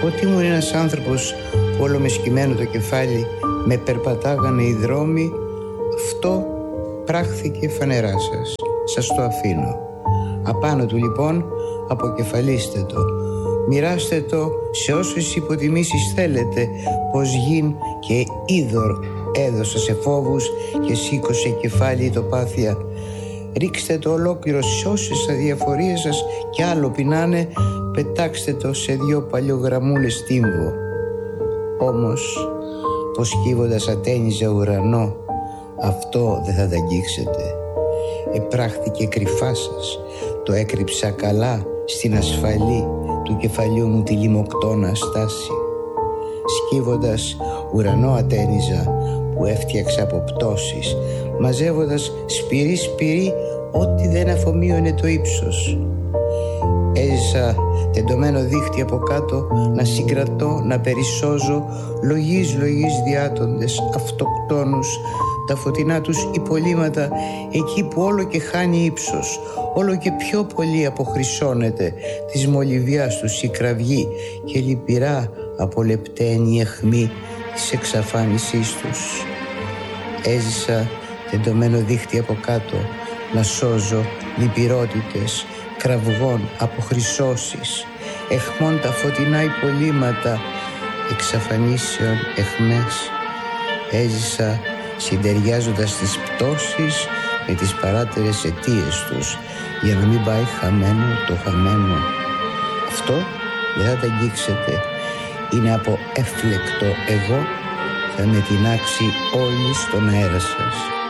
Ότι ήμουν ένας άνθρωπος που όλο με σκυμμένο το κεφάλι με περπατάγανε οι δρόμοι, αυτό πράχθηκε φανερά σας. Σας το αφήνω. Απάνω του λοιπόν αποκεφαλίστε το. Μοιράστε το σε όσες υποτιμήσεις θέλετε, πως γιν και είδωρ έδωσα σε φόβους και σήκωσε κεφάλι το πάθια. Ρίξτε το ολόκληρο σε όσες αδιαφορίες σας κι άλλο πεινάνε, πετάξτε το σε 2 παλιογραμμούλες τύμβο. Όμως, πως κύβοντας ατένιζε ουρανό, αυτό δεν θα τα αγγίξετε. Επράχθηκε κρυφά σας, το έκρυψα καλά στην ασφαλή του κεφαλιού μου τη λιμοκτώνα στάση. Σκύβοντας ουρανό ατένιζα που έφτιαξα από πτώσεις, μαζεύοντας σπυρί ό,τι δεν αφομοίωνε το ύψος. Έζησα τεντωμένο δίχτυ από κάτω να συγκρατώ, να περισσώζω λογής διάτοντες, αυτοκτόνους, τα φωτεινά τους υπολείμματα εκεί που όλο και χάνει ύψος, όλο και πιο πολύ αποχρυσώνεται της μολυβιάς τους η κραυγή και λυπηρά απολεπταίνει η αιχμή της εξαφάνισής τους. Έζησα τεντωμένο δίχτυ από κάτω να σώζω λυπηρότητες κραυγών, αποχρυσώσεις, αιχμών τα φωτεινά υπολείμματα, εξαφανίσεων αιχμές. Έζησα συντεριάζοντας τις πτώσεις με τις παράτερες αιτίες τους για να μην πάει χαμένο το χαμένο. Αυτό δεν θα τα αγγίξετε. Είναι από έφλεκτο εγώ, θα με τεινάξει όλη στον αέρα σας.